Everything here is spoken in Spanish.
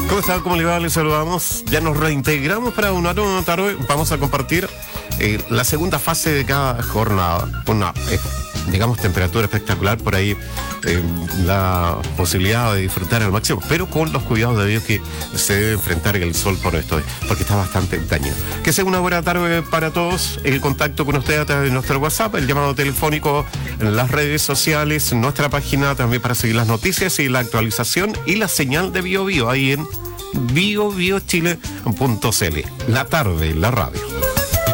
¿Cómo está? ¿Cómo le va? Les saludamos. Ya nos reintegramos para una nueva tarde. Vamos a compartir la segunda fase de cada jornada. Una, digamos, temperatura espectacular por ahí. La posibilidad de disfrutar al máximo, pero con los cuidados debidos que se debe enfrentar el sol por esto, porque está bastante daño. Que sea una buena tarde para todos. El contacto con ustedes a través de nuestro WhatsApp, el llamado telefónico, en las redes sociales, nuestra página también para seguir las noticias y la actualización y la señal de BioBio ahí en biobiochile.cl. La tarde, la radio.